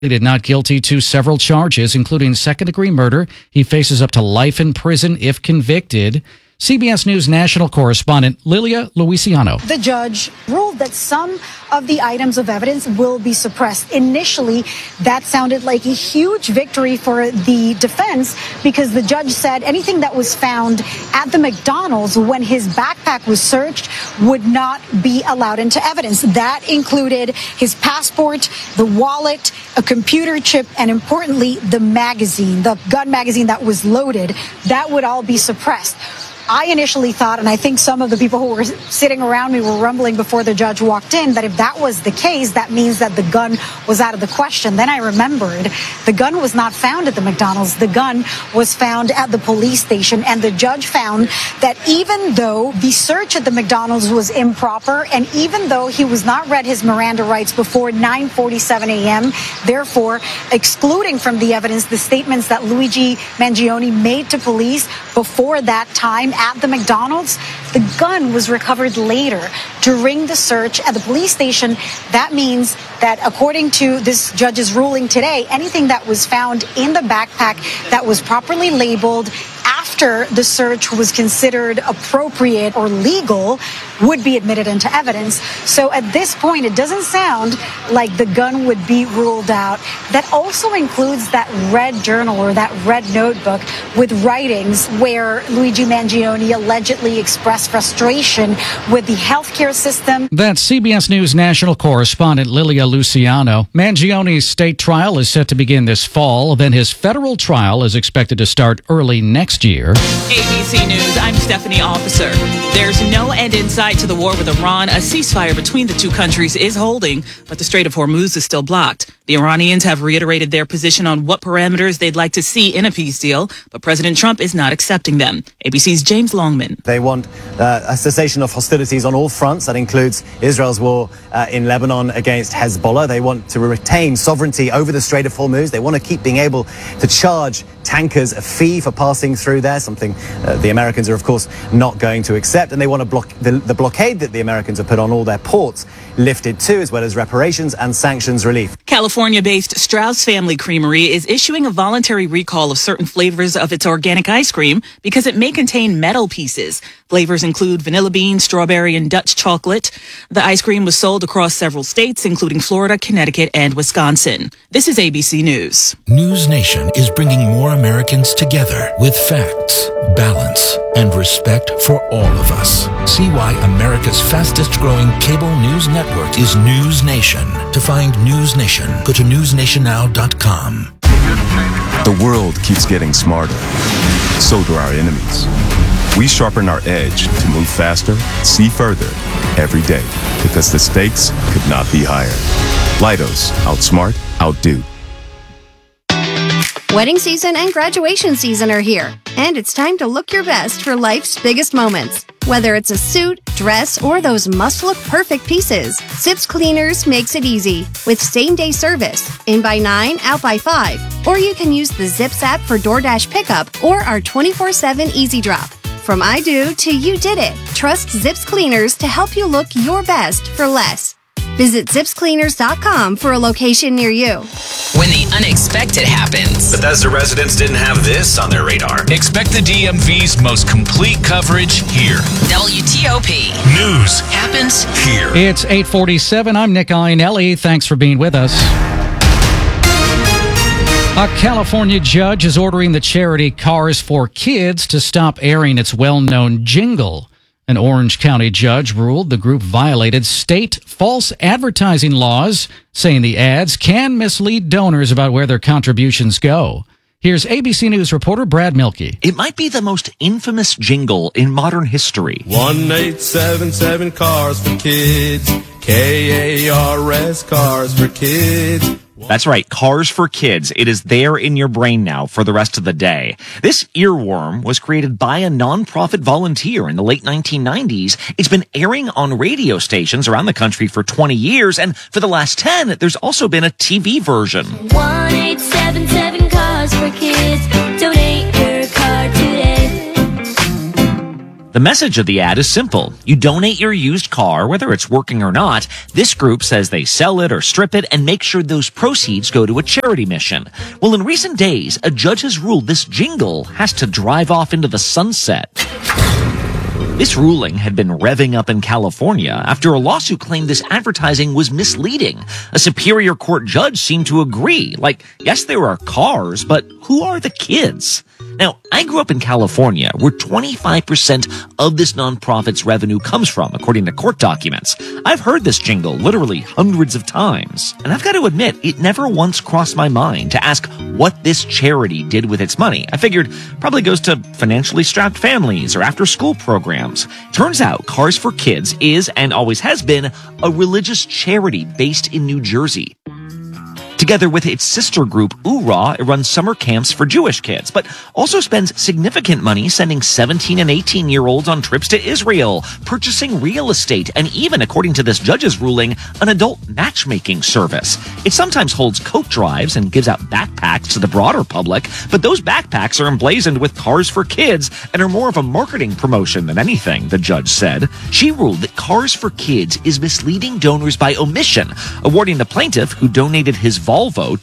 pleaded not guilty to several charges, including second-degree murder. He faces up to life in prison if convicted. CBS News national correspondent Lilia Luisiano. The judge ruled that some of the items of evidence will be suppressed. Initially, that sounded like a huge victory for the defense because the judge said anything that was found at the McDonald's when his backpack was searched would not be allowed into evidence. That included his passport, the wallet, a computer chip, and importantly, the magazine, the gun magazine that was loaded. That would all be suppressed. I initially thought, and I think some of the people who were sitting around me were rumbling before the judge walked in, that if that was the case, that means that the gun was out of the question. Then I remembered the gun was not found at the McDonald's. The gun was found at the police station. And the judge found that even though the search at the McDonald's was improper, and even though he was not read his Miranda rights before 9:47 a.m., therefore excluding from the evidence the statements that Luigi Mangione made to police before that time at the McDonald's, the gun was recovered later during the search at the police station. That means that according to this judge's ruling today, anything that was found in the backpack that was properly labeled after the search was considered appropriate or legal would be admitted into evidence. So at this point, it doesn't sound like the gun would be ruled out. That also includes that red journal or that red notebook with writings where Luigi Mangione allegedly expressed frustration with the healthcare system. That's CBS News national correspondent Lilia Luisiano. Mangione's state trial is set to begin this fall. Then his federal trial is expected to start early next year. ABC News, I'm Stephanie Officer. There's no end in sight to the war with Iran. A ceasefire between the two countries is holding, but the Strait of Hormuz is still blocked. The Iranians have reiterated their position on what parameters they'd like to see in a peace deal, but President Trump is not accepting them. ABC's James Longman. They want a cessation of hostilities on all fronts. That includes Israel's war in Lebanon against Hezbollah. They want to retain sovereignty over the Strait of Hormuz. They want to keep being able to charge tankers a fee for passing through there, something the Americans are, of course, not going to accept. And they want to block the blockade that the Americans have put on all their ports lifted too, as well as reparations and sanctions relief. California-based Strauss Family Creamery is issuing a voluntary recall of certain flavors of its organic ice cream because it may contain metal pieces. Flavors include vanilla bean, strawberry, and Dutch chocolate. The ice cream was sold across several states, including Florida, Connecticut, and Wisconsin. This is ABC News. News Nation is bringing more Americans together with facts, balance, and respect for all of us. See why America's fastest-growing cable news network is News Nation. To find News Nation, go to newsnationnow.com. The world keeps getting smarter. So do our enemies. We sharpen our edge to move faster, see further, every day, because the stakes could not be higher. Leidos, outsmart, outdo. Wedding season and graduation season are here, and it's time to look your best for life's biggest moments. Whether it's a suit, dress, or those must-look perfect pieces, Zips Cleaners makes it easy with same-day service, in by 9, out by 5. Or you can use the Zips app for DoorDash pickup or our 24/7 Easy Drop. From I do to you did it, trust Zips Cleaners to help you look your best for less. Visit zipscleaners.com for a location near you. When the unexpected happens. Bethesda residents didn't have this on their radar. Expect the DMV's most complete coverage here. WTOP. News happens here. It's 8:47. I'm Nick Iannelli. Thanks for being with us. A California judge is ordering the charity Cars for Kids to stop airing its well-known jingle. An Orange County judge ruled the group violated state false advertising laws, saying the ads can mislead donors about where their contributions go. Here's ABC News reporter Brad Milkey. It might be the most infamous jingle in modern history. 1877 Cars for Kids. KARS Cars for Kids. That's right, Cars for Kids. It is there in your brain now for the rest of the day. This earworm was created by a nonprofit volunteer in the late 1990s. It's been airing on radio stations around the country for 20 years, and for the last 10, there's also been a TV version. 1877 Cars for Kids. Donate your car today. The message of the ad is simple. You donate your used car, whether it's working or not. This group says they sell it or strip it and make sure those proceeds go to a charity mission. Well, in recent days, a judge has ruled this jingle has to drive off into the sunset. This ruling had been revving up in California after a lawsuit claimed this advertising was misleading. A Superior Court judge seemed to agree. Like, yes, there are cars, but who are the kids? Now, I grew up in California, where 25% of this nonprofit's revenue comes from, according to court documents. I've heard this jingle literally hundreds of times, and I've got to admit, it never once crossed my mind to ask what this charity did with its money. I figured probably goes to financially strapped families or after-school programs. Turns out Cars for Kids is, and always has been, a religious charity based in New Jersey. Together with its sister group, URA, it runs summer camps for Jewish kids, but also spends significant money sending 17 and 18-year-olds on trips to Israel, purchasing real estate, and even, according to this judge's ruling, an adult matchmaking service. It sometimes holds coat drives and gives out backpacks to the broader public, but those backpacks are emblazoned with Cars for Kids and are more of a marketing promotion than anything, the judge said. She ruled that Cars for Kids is misleading donors by omission, awarding the plaintiff, who donated his Volvo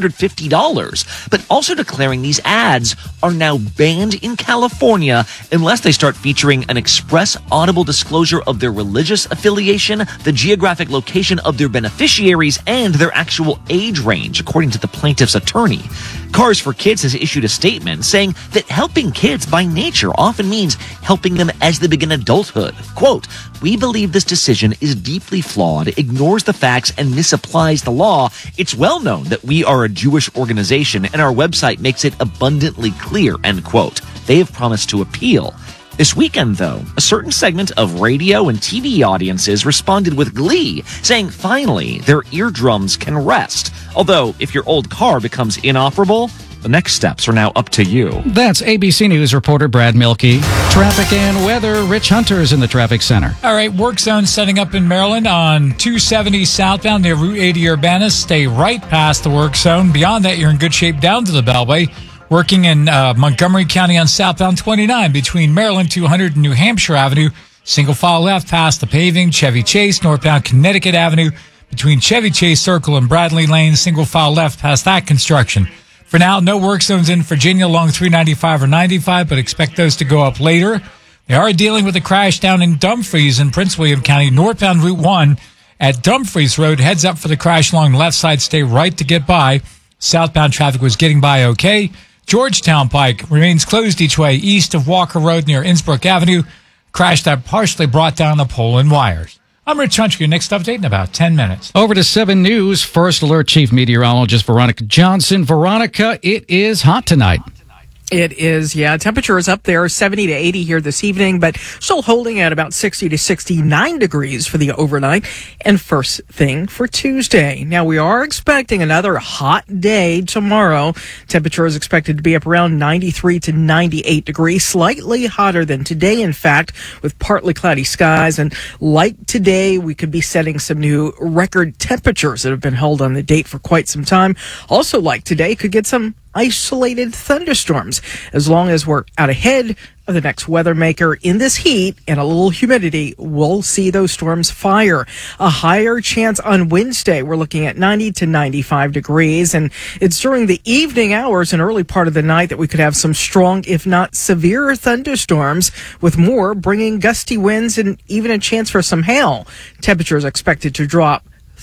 $250, but also declaring these ads are now banned in California unless they start featuring an express audible disclosure of their religious affiliation, the geographic location of their beneficiaries, and their actual age range, according to the plaintiff's attorney. Cars for Kids has issued a statement saying that helping kids by nature often means helping them as they begin adulthood. Quote, "We believe this decision is deeply flawed, ignores the facts, and misapplies the law. It's well known that we are a Jewish organization, and our website makes it abundantly clear," end quote. They have promised to appeal. This weekend, though, a certain segment of radio and TV audiences responded with glee, saying finally their eardrums can rest. Although, if your old car becomes inoperable, the next steps are now up to you. That's ABC News reporter Brad Milkey. Traffic and weather, Rich Hunter's in the traffic center. All right, work zone setting up in Maryland on 270 southbound near Route 80 Urbana. Stay right past the work zone. Beyond that, you're in good shape down to the Beltway. Working in Montgomery County on southbound 29 between Maryland 200 and New Hampshire Avenue. Single file left past the paving. Chevy Chase, northbound Connecticut Avenue between Chevy Chase Circle and Bradley Lane. Single file left past that construction. For now, no work zones in Virginia along 395 or 95, but expect those to go up later. They are dealing with a crash down in Dumfries in Prince William County, northbound Route 1 at Dumfries Road. Heads up for the crash along the left side. Stay right to get by. Southbound traffic was getting by okay. Georgetown Pike remains closed each way east of Walker Road near Innsbrook Avenue. Crash that partially brought down the pole and wires. I'm Rich Hunter. Your next update in about 10 minutes. Over to 7 News. First Alert Chief Meteorologist Veronica Johnson. Veronica, it is hot tonight. It is, yeah. Temperature is up there, 70 to 80 here this evening, but still holding at about 60 to 69 degrees for the overnight and first thing for Tuesday. Now, we are expecting another hot day tomorrow. Temperature is expected to be up around 93 to 98 degrees, slightly hotter than today, in fact, with partly cloudy skies. And like today, we could be setting some new record temperatures that have been held on the date for quite some time. Also, like today, could get some isolated thunderstorms. As long as we're out ahead of the next weather maker in this heat and a little humidity, we'll see those storms fire. A higher chance on Wednesday. We're looking at 90 to 95 degrees, and it's during the evening hours and early part of the night that we could have some strong, if not severe, thunderstorms, with more bringing gusty winds and even a chance for some hail. Temperature is expected to drop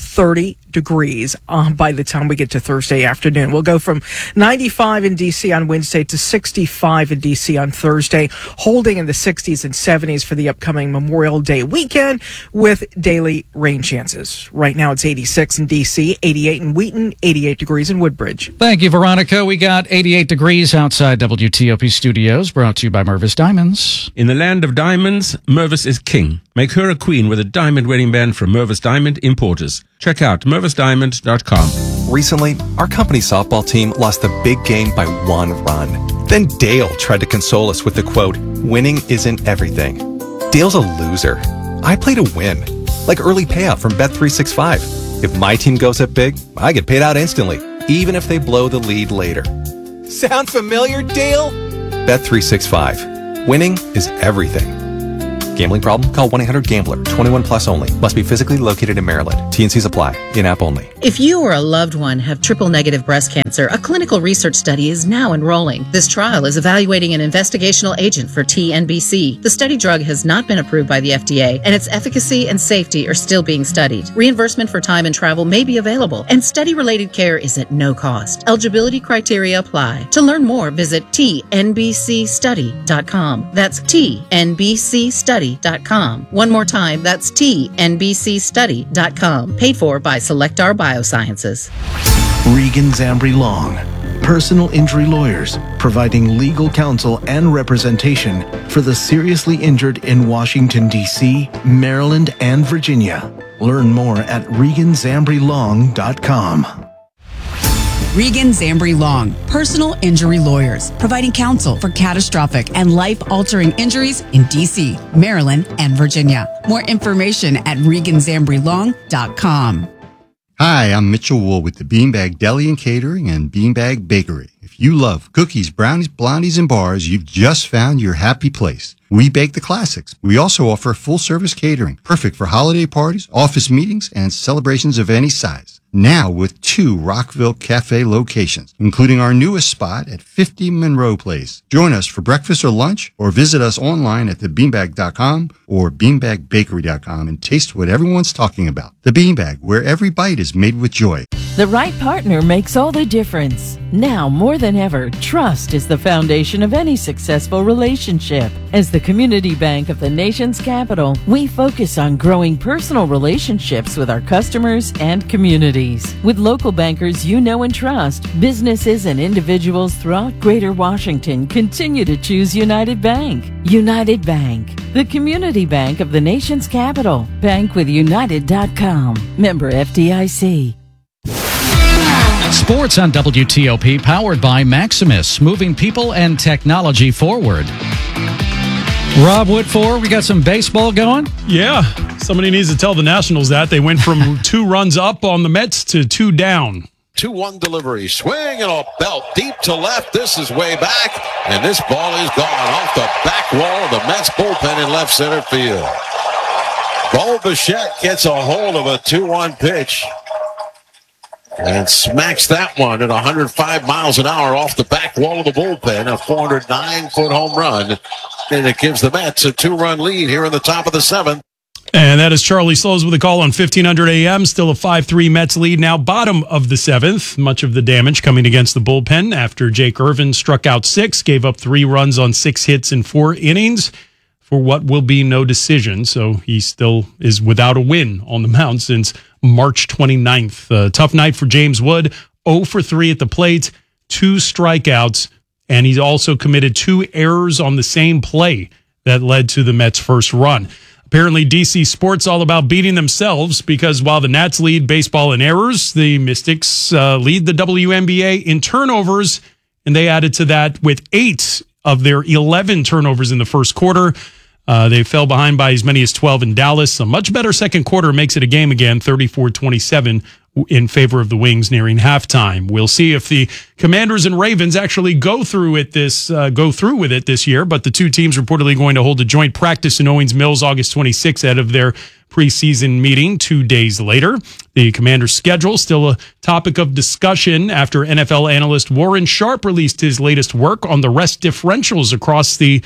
30 degrees by the time we get to Thursday afternoon. We'll go from 95 in D.C. on Wednesday to 65 in D.C. on Thursday, holding in the 60s and 70s for the upcoming Memorial Day weekend with daily rain chances. Right now it's 86 in D.C., 88 in Wheaton, 88 degrees in Woodbridge. Thank you, Veronica. We got 88 degrees outside WTOP studios, brought to you by Mervis Diamonds. In the land of diamonds, Mervis is king. Make her a queen with a diamond wedding band from Mervis Diamond Importers. Check out mervisdiamond.com. Recently, our company's softball team lost the big game by 1 run. Then Dale tried to console us with the quote, "Winning isn't everything." Dale's a loser. I play to win, like early payout from Bet365. If my team goes up big, I get paid out instantly, even if they blow the lead later. Sound familiar, Dale? Bet365. Winning is everything. Gambling problem? Call 1-800-GAMBLER. 21 plus only. Must be physically located in Maryland. T&Cs apply. In-app only. If you or a loved one have triple-negative breast cancer, a clinical research study is now enrolling. This trial is evaluating an investigational agent for TNBC. The study drug has not been approved by the FDA, and its efficacy and safety are still being studied. Reimbursement for time and travel may be available, and study-related care is at no cost. Eligibility criteria apply. To learn more, visit tnbcstudy.com. That's tnbcstudy.com. One more time, that's tnbcstudy.com. Paid for by Selectar Biosciences. Regan Zambri Long, personal injury lawyers, providing legal counsel and representation for the seriously injured in Washington, D.C., Maryland, and Virginia. Learn more at reganzambrilong.com. Regan Zambri Long, personal injury lawyers, providing counsel for catastrophic and life-altering injuries in D.C., Maryland, and Virginia. More information at reganzambrilong.com. Hi, I'm Mitchell Wool with the Beanbag Deli and Catering and Beanbag Bakery. If you love cookies, brownies, blondies, and bars, you've just found your happy place. We bake the classics. We also offer full-service catering, perfect for holiday parties, office meetings, and celebrations of any size. Now with 2 Rockville Cafe locations, including our newest spot at 50 Monroe Place. Join us for breakfast or lunch, or visit us online at thebeanbag.com or beanbagbakery.com and taste what everyone's talking about. The Beanbag, where every bite is made with joy. The right partner makes all the difference. Now more than ever, trust is the foundation of any successful relationship. As the community bank of the nation's capital, we focus on growing personal relationships with our customers and communities. With local bankers you know and trust, businesses and individuals throughout Greater Washington continue to choose United Bank. United Bank, the community bank of the nation's capital. Bankwithunited.com. Member FDIC. Sports on WTOP, powered by Maximus, moving people and technology forward. Rob Woodford, we got some baseball going? Yeah, somebody needs to tell the Nationals that. They went from 2 runs up on the Mets to 2 down. 2-1 delivery, swing and a belt deep to left. This is way back, and this ball is gone off the back wall of the Mets bullpen in left center field. Bo Bichette gets a hold of a 2-1 pitch and smacks that one at 105 miles an hour off the back wall of the bullpen, a 409-foot home run. And it gives the Mets a 2-run lead here in the top of the 7th. And that is Charlie Slows with a call on 1500 AM. Still a 5-3 Mets lead now, bottom of the 7th. Much of the damage coming against the bullpen after Jake Irvin struck out 6, gave up 3 runs on 6 hits in 4 innings for what will be no decision. So he still is without a win on the mound since March 29th. Tough night for James Wood. 0 for 3 at the plate, 2 strikeouts. And he's also committed 2 errors on the same play that led to the Mets' first run. Apparently, DC Sports all about beating themselves, because while the Nats lead baseball in errors, the Mystics lead the WNBA in turnovers, and they added to that with 8 of their 11 turnovers in the first quarter. They fell behind by as many as 12 in Dallas. A much better second quarter makes it a game again, 34-27 in favor of the Wings nearing halftime. We'll see if the Commanders and Ravens actually go through with it this year, but the 2 teams reportedly going to hold a joint practice in Owings Mills August 26th ahead of their preseason meeting 2 days later. The Commanders' schedule still a topic of discussion after NFL analyst Warren Sharp released his latest work on the rest differentials across the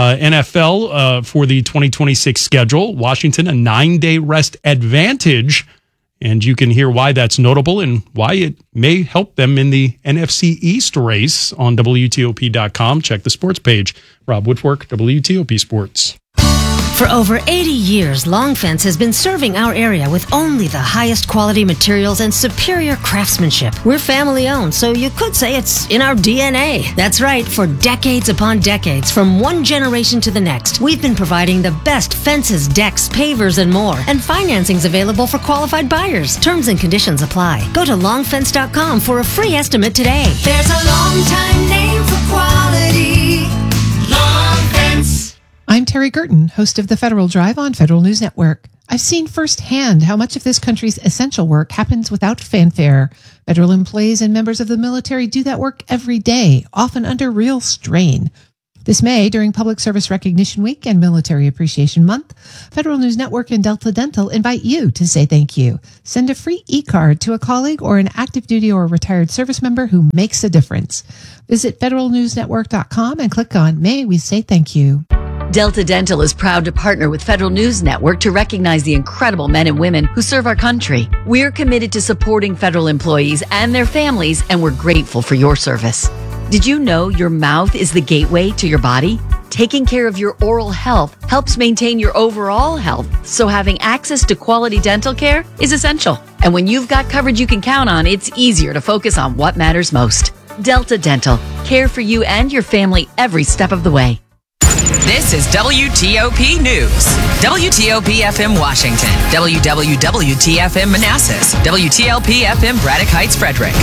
NFL for the 2026 schedule. Washington, a 9-day rest advantage. And you can hear why that's notable and why it may help them in the NFC East race on WTOP.com. Check the sports page. Rob Woodfork, WTOP Sports. For over 80 years, Long Fence has been serving our area with only the highest quality materials and superior craftsmanship. We're family owned, so you could say it's in our DNA. That's right, for decades upon decades, from one generation to the next, we've been providing the best fences, decks, pavers, and more. And financing's available for qualified buyers. Terms and conditions apply. Go to longfence.com for a free estimate today. There's a long time name for quality. Long Fence. I'm Terry Gerton, host of The Federal Drive on Federal News Network. I've seen firsthand how much of this country's essential work happens without fanfare. Federal employees and members of the military do that work every day, often under real strain. This May, during Public Service Recognition Week and Military Appreciation Month, Federal News Network and Delta Dental invite you to say thank you. Send a free e-card to a colleague or an active duty or retired service member who makes a difference. Visit federalnewsnetwork.com and click on May We Say Thank You. Delta Dental is proud to partner with Federal News Network to recognize the incredible men and women who serve our country. We're committed to supporting federal employees and their families, and we're grateful for your service. Did you know your mouth is the gateway to your body? Taking care of your oral health helps maintain your overall health, so having access to quality dental care is essential. And when you've got coverage you can count on, it's easier to focus on what matters most. Delta Dental. Care for you and your family every step of the way. This is WTOP News. WTOP FM Washington. WWWTFM Manassas. WTLP FM Braddock Heights Frederick.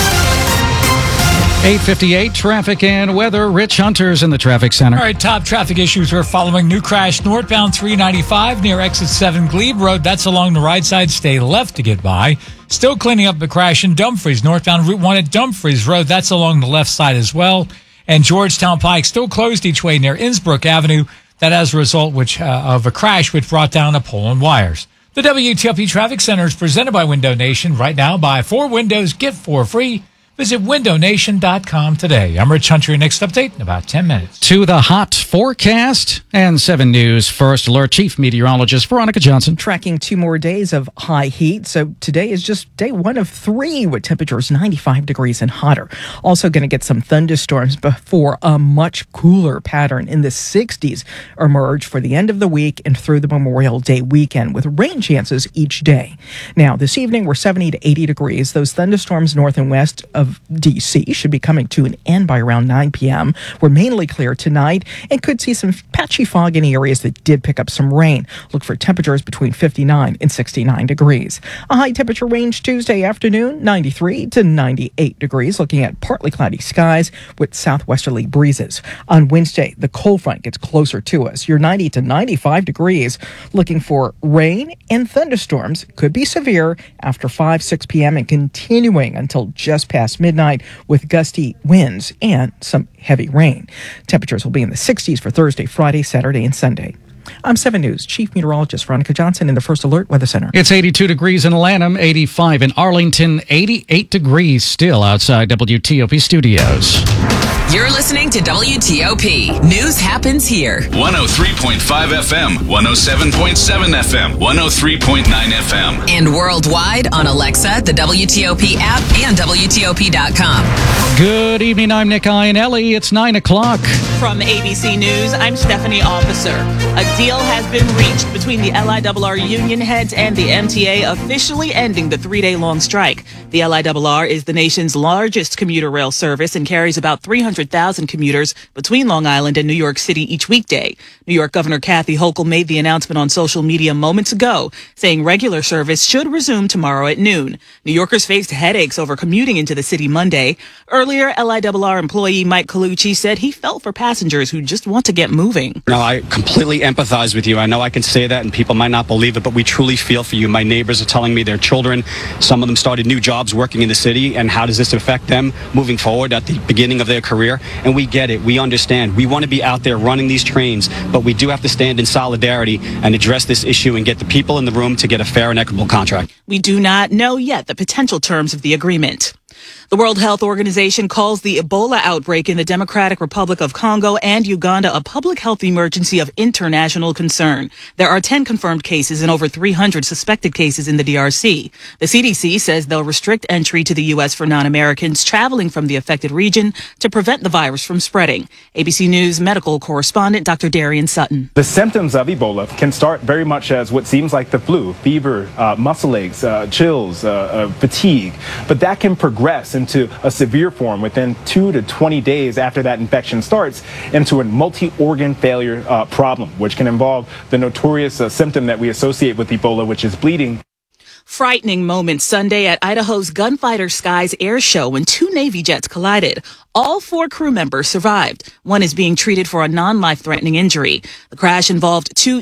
8:58 traffic and weather. Rich Hunter's in the traffic center. All right, top traffic issues we're following. New crash northbound 395 near exit 7 Glebe Road. That's along the right side. Stay left to get by. Still cleaning up the crash in Dumfries. Northbound Route 1 at Dumfries Road. That's along the left side as well. And Georgetown Pike still closed each way near Innsbrook Avenue. That as a result of a crash which brought down a pole and wires. The WTOP Traffic Center is presented by Window Nation. Right now, buy 4 windows, get 4 free. Visit windownation.com today. I'm Rich Hunter. Your next update in about 10 minutes. To the hot forecast and 7 News First Alert Chief Meteorologist Veronica Johnson. Tracking 2 more days of high heat. So today is just day 1 of 3 with temperatures 95 degrees and hotter. Also going to get some thunderstorms before a much cooler pattern in the 60s emerge for the end of the week and through the Memorial Day weekend with rain chances each day. Now, this evening we're 70 to 80 degrees. Those thunderstorms north and west of D.C. should be coming to an end by around 9 p.m. We're mainly clear tonight and could see some patchy fog in areas that did pick up some rain. Look for temperatures between 59 and 69 degrees. A high temperature range Tuesday afternoon, 93 to 98 degrees, looking at partly cloudy skies with southwesterly breezes. On Wednesday, the cold front gets closer to us. You're 90 to 95 degrees, looking for rain and thunderstorms. Could be severe after 6 p.m. and continuing until just past midnight with gusty winds and some heavy rain. Temperatures will be in the 60s for Thursday, Friday, Saturday, and Sunday. I'm 7 News Chief Meteorologist Veronica Johnson in the First Alert Weather Center. It's 82 degrees in Lanham, 85 in Arlington, 88 degrees still outside WTOP studios. You're listening to WTOP. News happens here. 103.5 FM, 107.7 FM, 103.9 FM. And worldwide on Alexa, the WTOP app, and WTOP.com. Good evening. I'm Nick Iannelli. It's 9 o'clock. From ABC News, I'm Stephanie Officer. A deal has been reached between the LIRR union heads and the MTA, officially ending the 3-day-long strike. The LIRR is the nation's largest commuter rail service and carries about 300,000 commuters between Long Island and New York City each weekday. New York Governor Kathy Hochul made the announcement on social media moments ago, saying regular service should resume tomorrow at noon. New Yorkers faced headaches over commuting into the city Monday. Earlier, LIRR employee Mike Colucci said he felt for passengers who just want to get moving. No, I completely empathize with you. I know I can say that and people might not believe it, but we truly feel for you. My neighbors are telling me their children, some of them started new jobs working in the city, and how does this affect them moving forward at the beginning of their career? And we get it. We understand. We want to be out there running these trains, but we do have to stand in solidarity and address this issue and get the people in the room to get a fair and equitable contract. We do not know yet the potential terms of the agreement. The World Health Organization calls the Ebola outbreak in the Democratic Republic of Congo and Uganda a public health emergency of international concern. There are 10 confirmed cases and over 300 suspected cases in the DRC. The CDC says they'll restrict entry to the U.S. for non-Americans traveling from the affected region to prevent the virus from spreading. ABC News medical correspondent Dr. Darian Sutton. The symptoms of Ebola can start very much as what seems like the flu, fever, muscle aches, chills, fatigue, but that can progress into a severe form within 2 to 20 days after that infection starts into a multi-organ failure problem, which can involve the notorious symptom that we associate with Ebola, which is bleeding. Frightening moment Sunday at Idaho's Gunfighter Skies Air Show when 2 Navy jets collided. All 4 crew members survived. One is being treated for a non-life-threatening injury. The crash involved 2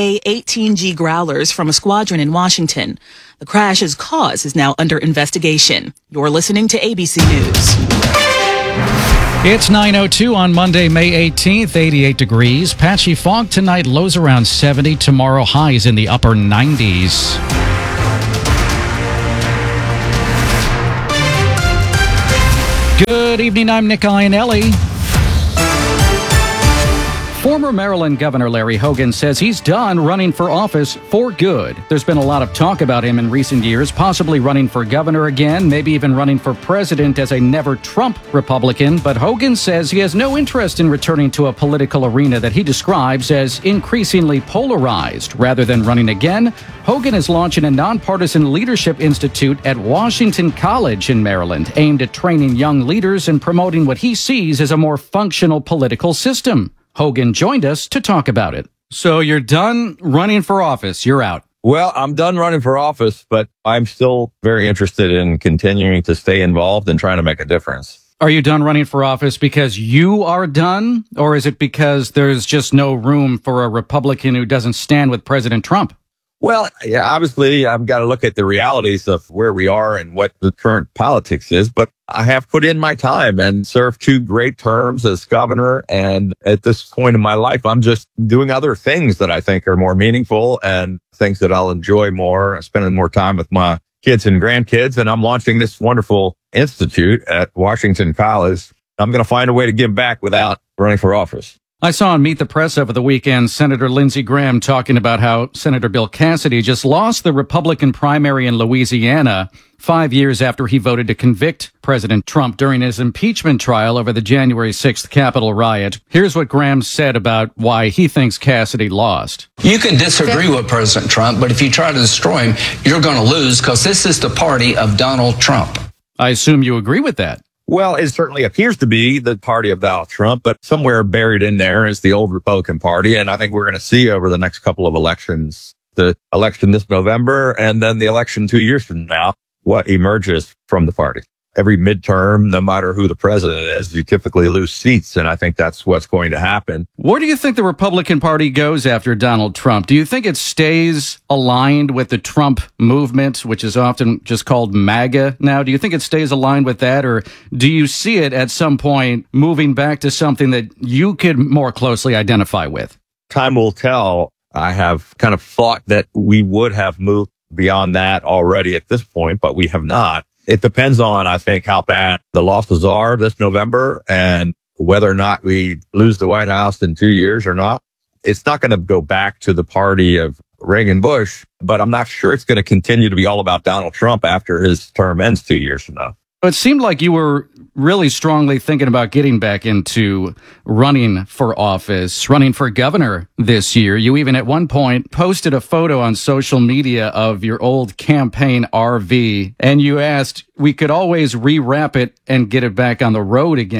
EA-18G Growlers from a squadron in Washington. The crash's cause is now under investigation. You're listening to ABC News. It's 9:02 on Monday, May 18th, 88 degrees. Patchy fog tonight, lows around 70. Tomorrow, highs in the upper 90s. Good evening, I'm Nick Iannelli. Former Maryland Governor Larry Hogan says he's done running for office for good. There's been a lot of talk about him in recent years, possibly running for governor again, maybe even running for president as a never-Trump Republican. But Hogan says he has no interest in returning to a political arena that he describes as increasingly polarized. Rather than running again, Hogan is launching a nonpartisan leadership institute at Washington College in Maryland, aimed at training young leaders and promoting what he sees as a more functional political system. Hogan joined us to talk about it. So you're done running for office. You're out. Well, I'm done running for office, but I'm still very interested in continuing to stay involved and trying to make a difference. Are you done running for office because you are done? Or is it because there's just no room for a Republican who doesn't stand with President Trump? Well, yeah, obviously, I've got to look at the realities of where we are and what the current politics is. But I have put in my time and served 2 great terms as governor. And at this point in my life, I'm just doing other things that I think are more meaningful and things that I'll enjoy more, spending more time with my kids and grandkids. And I'm launching this wonderful institute at Washington College. I'm going to find a way to give back without running for office. I saw on Meet the Press over the weekend Senator Lindsey Graham talking about how Senator Bill Cassidy just lost the Republican primary in Louisiana 5 years after he voted to convict President Trump during his impeachment trial over the January 6th Capitol riot. Here's what Graham said about why he thinks Cassidy lost. You can disagree with President Trump, but if you try to destroy him, you're going to lose because this is the party of Donald Trump. I assume you agree with that. Well, it certainly appears to be the party of Donald Trump, but somewhere buried in there is the old Republican Party. And I think we're going to see over the next couple of elections, the election this November and then the election 2 years from now, what emerges from the party. Every midterm, no matter who the president is, you typically lose seats. And I think that's what's going to happen. Where do you think the Republican Party goes after Donald Trump? Do you think it stays aligned with the Trump movement, which is often just called MAGA now? Do you think it stays aligned with that? Or do you see it at some point moving back to something that you could more closely identify with? Time will tell. I have kind of thought that we would have moved beyond that already at this point, but we have not. It depends on, I think, how bad the losses are this November and whether or not we lose the White House in 2 years or not. It's not going to go back to the party of Reagan Bush, but I'm not sure it's going to continue to be all about Donald Trump after his term ends 2 years from now. It seemed like you were really strongly thinking about getting back into running for office, running for governor this year. You even at one point posted a photo on social media of your old campaign RV, and you asked, we could always rewrap it and get it back on the road again, ?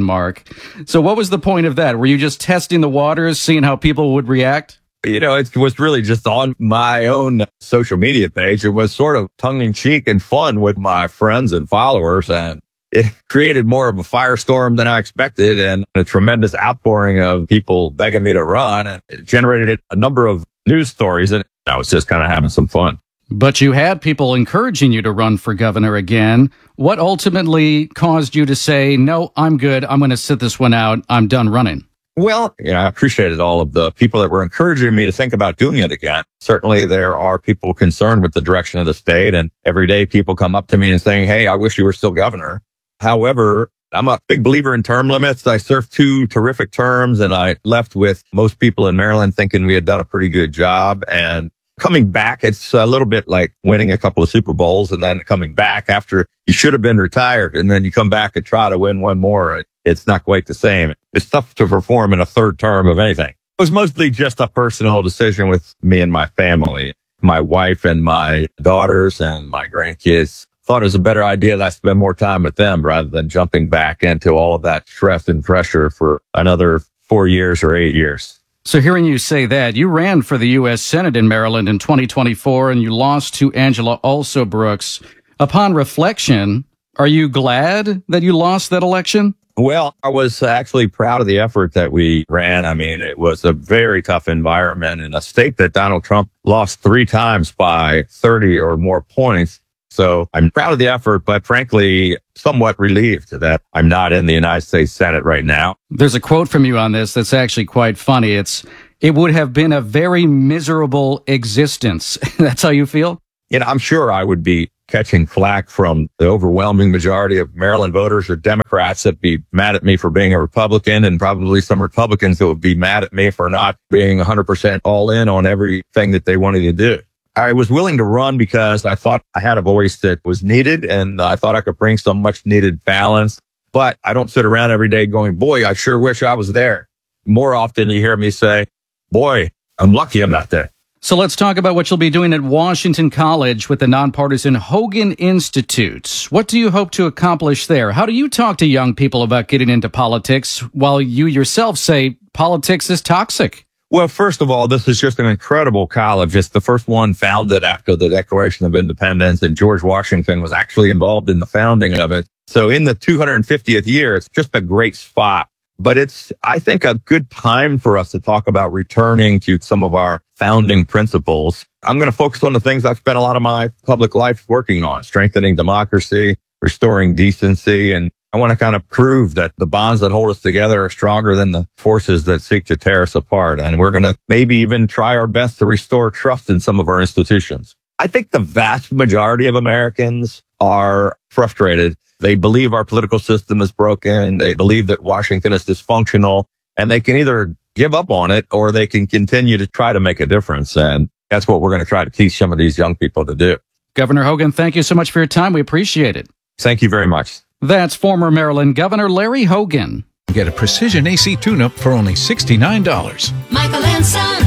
So what was the point of that? Were you just testing the waters, seeing how people would react? You know, it was really just on my own social media page. It was sort of tongue-in-cheek and fun with my friends and followers, and it created more of a firestorm than I expected and a tremendous outpouring of people begging me to run, and it generated a number of news stories, and I was just kind of having some fun. But you had people encouraging you to run for governor again. What ultimately caused you to say, no, I'm good, I'm going to sit this one out, I'm done running? Well, I appreciated all of the people that were encouraging me to think about doing it again. Certainly there are people concerned with the direction of the state, and every day people come up to me and saying, hey, I wish you were still governor. However, I'm a big believer in term limits. I served 2 terrific terms, and I left with most people in Maryland thinking we had done a pretty good job. And coming back, it's a little bit like winning a couple of Super Bowls and then coming back after you should have been retired, and then you come back and try to win one more. It's not quite the same. It's tough to perform in a third term of anything. It was mostly just a personal decision with me and my family. My wife and my daughters and my grandkids thought it was a better idea that I spend more time with them rather than jumping back into all of that stress and pressure for another 4 years or 8 years. So hearing you say that, you ran for the U.S. Senate in Maryland in 2024 and you lost to Angela Alsobrooks. Upon reflection, are you glad that you lost that election? Well, I was actually proud of the effort that we ran. I mean, it was a very tough environment in a state that Donald Trump lost 3 times by 30 or more points. So I'm proud of the effort, but frankly, somewhat relieved that I'm not in the United States Senate right now. There's a quote from you on this that's actually quite funny. It would have been a very miserable existence. That's how you feel? I'm sure I would be catching flack from the overwhelming majority of Maryland voters or Democrats that'd be mad at me for being a Republican, and probably some Republicans that would be mad at me for not being 100% all in on everything that they wanted to do. I was willing to run because I thought I had a voice that was needed, and I thought I could bring some much needed balance. But I don't sit around every day going, boy, I sure wish I was there. More often you hear me say, boy, I'm lucky I'm not there. So let's talk about what you'll be doing at Washington College with the nonpartisan Hogan Institute. What do you hope to accomplish there? How do you talk to young people about getting into politics while you yourself say politics is toxic? Well, first of all, this is just an incredible college. It's the first one founded after the Declaration of Independence, and George Washington was actually involved in the founding of it. So in the 250th year, it's just a great spot. But it's, I think, a good time for us to talk about returning to some of our founding principles. I'm going to focus on the things I've spent a lot of my public life working on: strengthening democracy, restoring decency, and I want to kind of prove that the bonds that hold us together are stronger than the forces that seek to tear us apart. And we're going to maybe even try our best to restore trust in some of our institutions. I think the vast majority of Americans are frustrated. They believe our political system is broken. They believe that Washington is dysfunctional, and they can either give up on it or they can continue to try to make a difference. And that's what we're going to try to teach some of these young people to do. Governor Hogan, thank you so much for your time. We appreciate it. Thank you very much. That's former Maryland Governor Larry Hogan. Get a precision AC tune-up for only $69. Michael and Son.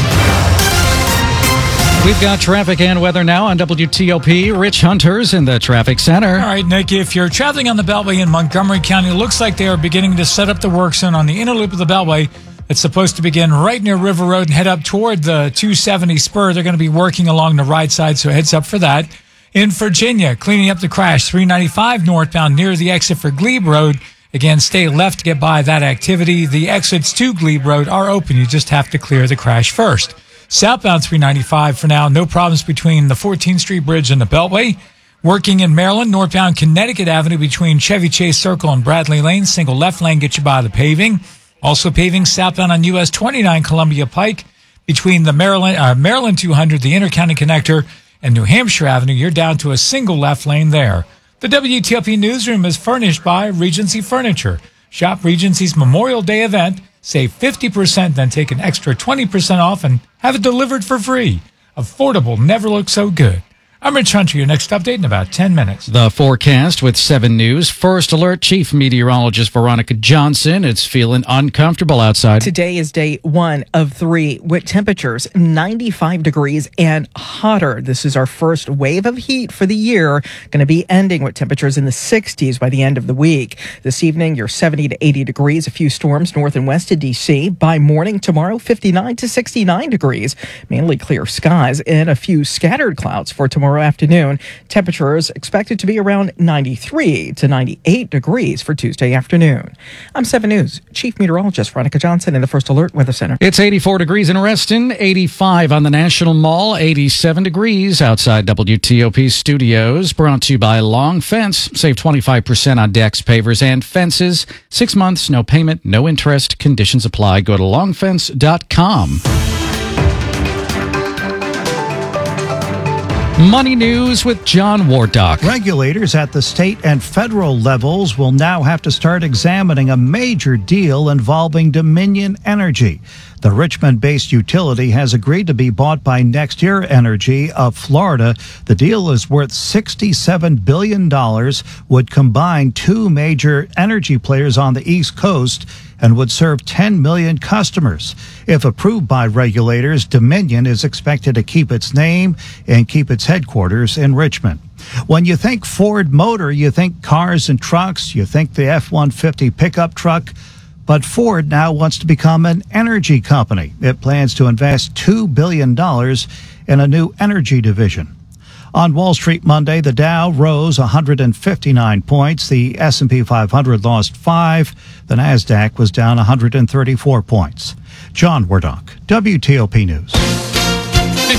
We've got traffic and weather now on WTOP. Rich Hunter's in the traffic center. All right, Nick, if you're traveling on the Beltway in Montgomery County, it looks like they are beginning to set up the work zone on the inner loop of the Beltway. It's supposed to begin right near River Road and head up toward the 270 spur. They're going to be working along the right side, so heads up for that. In Virginia, cleaning up the crash, 395 northbound near the exit for Glebe Road. Again, stay left to get by that activity. The exits to Glebe Road are open. You just have to clear the crash first. Southbound 395 for now, no problems between the 14th Street Bridge and the Beltway. Working in Maryland, northbound Connecticut Avenue between Chevy Chase Circle and Bradley Lane. Single left lane gets you by the paving. Also paving southbound on US 29 Columbia Pike between the Maryland 200, the Intercounty Connector, and New Hampshire Avenue. You're down to a single left lane there. The WTOP newsroom is furnished by Regency Furniture. Shop Regency's Memorial Day event. Save 50%, then take an extra 20% off and have it delivered for free. Affordable never looked so good. I'm Rich Hunter. Your next update in about 10 minutes. The forecast with 7 News. First alert, Chief Meteorologist Veronica Johnson. It's feeling uncomfortable outside. Today is day 1 of 3 with temperatures 95 degrees and hotter. This is our first wave of heat for the year. Going to be ending with temperatures in the 60s by the end of the week. This evening, you're 70 to 80 degrees. A few storms north and west of D.C. By morning tomorrow, 59 to 69 degrees. Mainly clear skies and a few scattered clouds for tomorrow afternoon. Temperatures expected to be around 93 to 98 degrees for Tuesday afternoon. I'm 7 News Chief Meteorologist Veronica Johnson in the First Alert Weather Center. It's 84 degrees in Reston, 85 on the National Mall, 87 degrees outside WTOP studios. Brought to you by Long Fence. Save 25% on decks, pavers, and fences. 6 months, no payment, no interest. Conditions apply. Go to longfence.com. Money News with John Wardock. Regulators at the state and federal levels will now have to start examining a major deal involving Dominion Energy. The Richmond-based utility has agreed to be bought by NextEra Energy of Florida. The deal is worth $67 billion, would combine 2 major energy players on the East Coast, and would serve 10 million customers. If approved by regulators, Dominion is expected to keep its name and keep its headquarters in Richmond. When you think Ford Motor, you think cars and trucks, you think the F-150 pickup truck. But Ford now wants to become an energy company. It plans to invest $2 billion in a new energy division. On Wall Street Monday, the Dow rose 159 points. The S&P 500 lost 5. The Nasdaq was down 134 points. John Wardock, WTOP News.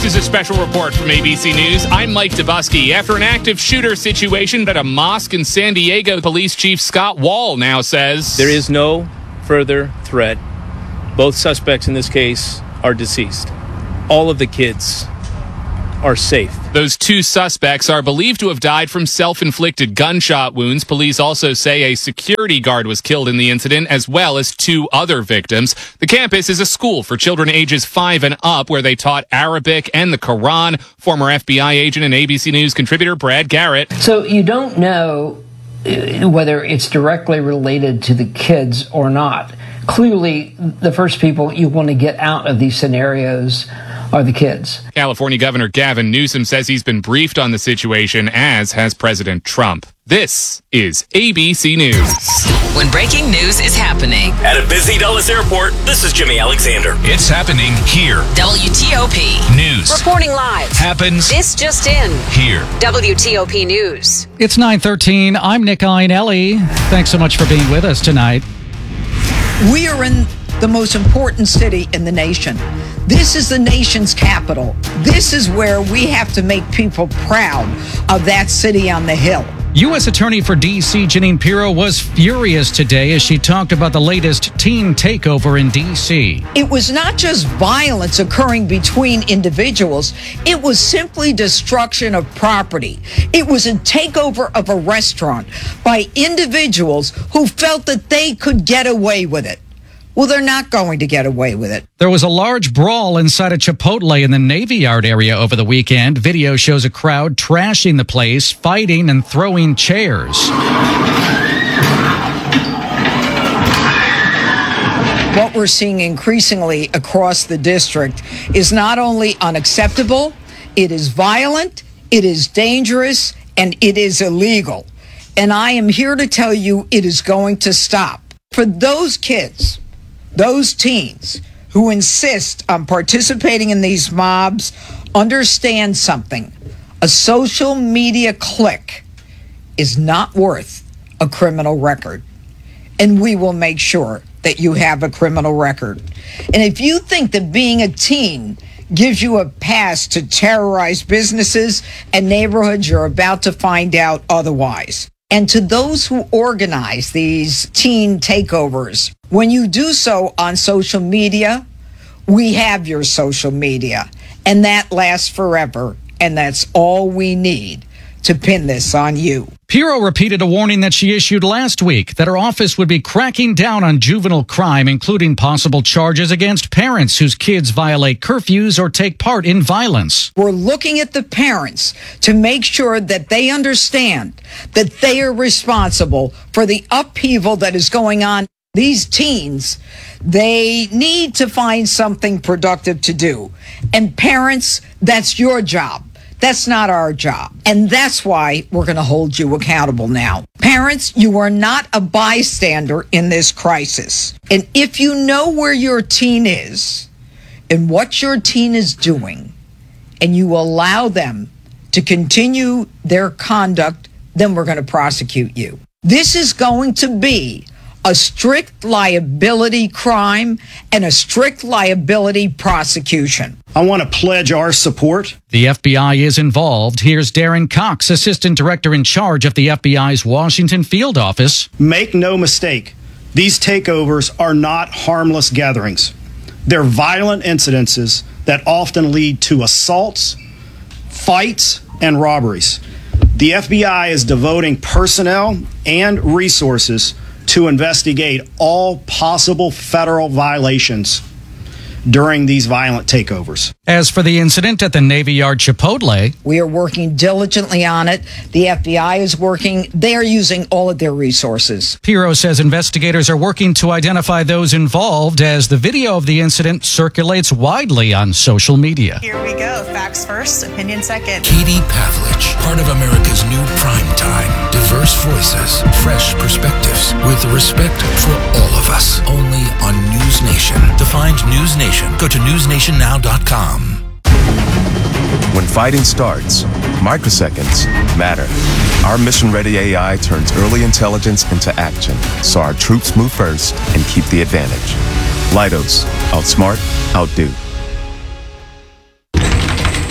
This is a special report from ABC News. I'm Mike Dubusky. After an active shooter situation at a mosque in San Diego, Police Chief Scott Wall now says there is no further threat. Both suspects in this case are deceased. All of the kids are safe. Those two suspects are believed to have died from self-inflicted gunshot wounds. Police also say a security guard was killed in the incident, as well as two other victims. The campus is a school for children ages 5 and up, where they taught Arabic and the Quran. Former FBI agent and ABC News contributor Brad Garrett. So you don't know whether it's directly related to the kids or not. Clearly, the first people you want to get out of these scenarios are the kids. California Governor Gavin Newsom says he's been briefed on the situation, as has President Trump. This is ABC News. When breaking news is happening at a busy Dulles airport, this is Jimmy Alexander. It's happening here. WTOP News. Reporting live. Happens. This just in. Here. WTOP News. It's 9:13. I'm Nick Iannelli. Thanks so much for being with us tonight. We are in the most important city in the nation. This is the nation's capital. This is where we have to make people proud of that city on the hill. U.S. Attorney for D.C. Jeanine Pirro was furious today as she talked about the latest teen takeover in D.C. It was not just violence occurring between individuals. It was simply destruction of property. It was a takeover of a restaurant by individuals who felt that they could get away with it. Well, they're not going to get away with it. There was a large brawl inside a Chipotle in the Navy Yard area over the weekend. Video shows a crowd trashing the place, fighting and throwing chairs. What we're seeing increasingly across the district is not only unacceptable, it is violent, it is dangerous, and it is illegal. And I am here to tell you it is going to stop. For those kids, those teens who insist on participating in these mobs, understand something. A social media click is not worth a criminal record. And we will make sure that you have a criminal record. And if you think that being a teen gives you a pass to terrorize businesses and neighborhoods, you're about to find out otherwise. And to those who organize these teen takeovers, when you do so on social media, we have your social media, and that lasts forever, and that's all we need to pin this on you. Pirro repeated a warning that she issued last week that her office would be cracking down on juvenile crime, including possible charges against parents whose kids violate curfews or take part in violence. We're looking at the parents to make sure that they understand that they are responsible for the upheaval that is going on. These teens, they need to find something productive to do. And parents, that's your job. That's not our job. And that's why we're going to hold you accountable now. Parents, you are not a bystander in this crisis. And if you know where your teen is and what your teen is doing, and you allow them to continue their conduct, then we're going to prosecute you. This is going to be a strict liability crime and a strict liability prosecution. I want to pledge our support. The FBI is involved. Here's Darren Cox, Assistant Director in charge of the FBI's Washington Field Office. Make no mistake, these takeovers are not harmless gatherings. They're violent incidences that often lead to assaults, fights, and robberies. The FBI is devoting personnel and resources to investigate all possible federal violations during these violent takeovers. As for the incident at the Navy Yard Chipotle, we are working diligently on it. The FBI is working. They are using all of their resources. Pirro says investigators are working to identify those involved as the video of the incident circulates widely on social media. Here we go. Facts first, opinion second. Katie Pavlich, part of America's new prime time. Diverse voices, fresh perspectives, with respect for all of us. Only on News Nation. To find News Nation, go to newsnationnow.com. When fighting starts, microseconds matter. Our mission-ready AI turns early intelligence into action, so our troops move first and keep the advantage. Leidos, outsmart, outdo.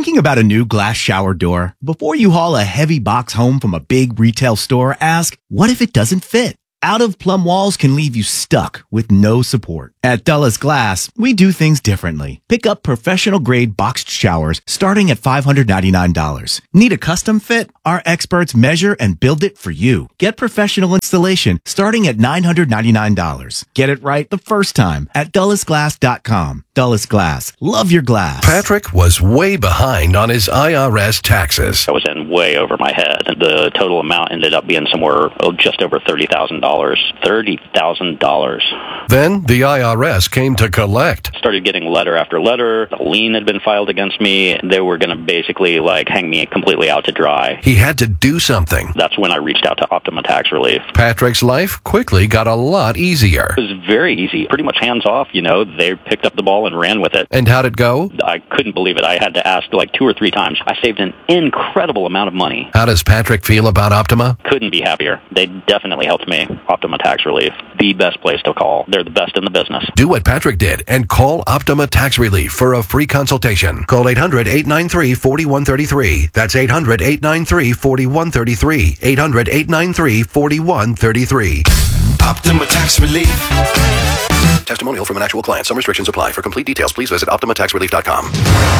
Thinking about a new glass shower door? Before you haul a heavy box home from a big retail store, ask, what if it doesn't fit? Out-of-plumb walls can leave you stuck with no support. At Dulles Glass, we do things differently. Pick up professional-grade boxed showers starting at $599. Need a custom fit? Our experts measure and build it for you. Get professional installation starting at $999. Get it right the first time at DullesGlass.com. Dulles Glass. Love your glass. Patrick was way behind on his IRS taxes. I was in way over my head. The total amount ended up being somewhere just over $30,000. $30,000. Then the IRS came to collect. Started getting letter after letter. A lien had been filed against me. They were going to basically hang me completely out to dry. He had to do something. That's when I reached out to Optima Tax Relief. Patrick's life quickly got a lot easier. It was very easy, pretty much hands off. They picked up the ball and ran with it. And how'd it go? I couldn't believe it. I had to ask 2 or 3 times. I saved an incredible amount of money. How does Patrick feel about Optima? Couldn't be happier. They definitely helped me. Optima Tax Relief, the best place to call. They're the best in the business. Do what Patrick did and call Optima Tax Relief for a free consultation. Call 800-893-4133. That's 800-893-4133. 800-893-4133. Optima Tax Relief. Testimonial from an actual client. Some restrictions apply. For complete details, please visit OptimaTaxRelief.com.